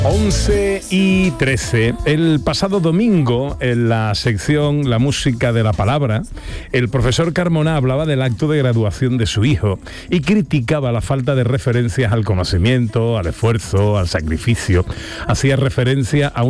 11:13. El pasado domingo, en la sección La Música de la Palabra, el profesor Carmona hablaba del acto de graduación de su hijo y criticaba la falta de referencias al conocimiento, al esfuerzo, al sacrificio. Hacía referencia a